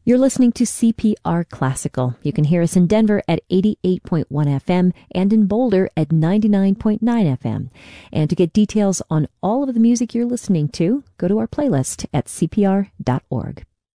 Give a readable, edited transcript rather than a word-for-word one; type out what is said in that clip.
You're listening to CPR Classical. You can hear us in Denver at 88.1 FM and in Boulder at 99.9 FM. And to get details on all of the music you're listening to, go to our playlist at cpr.org.